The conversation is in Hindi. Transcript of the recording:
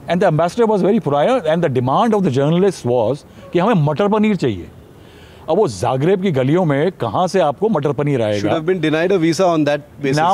And the ambassador was very prior and the demand of the journalist was कि हमें मटर पनीर चाहिए। अब वो जागरेब की गलियों में कहाँ से आपको मटर पनीर आएगा? Should have been denied a visa on that basis. Now